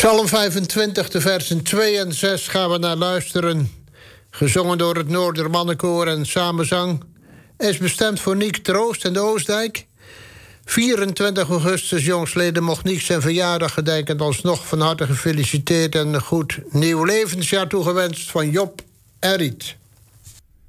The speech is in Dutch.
Psalm 25, de versen 2 en 6 gaan we naar luisteren. Gezongen door het Noordermannenkoor en samenzang. Is bestemd voor Niek Troost en de Oostdijk. 24 augustus, jongsleden, mocht Niek zijn verjaardag gedenken. Alsnog van harte gefeliciteerd en een goed nieuw levensjaar toegewenst van Job en Riet.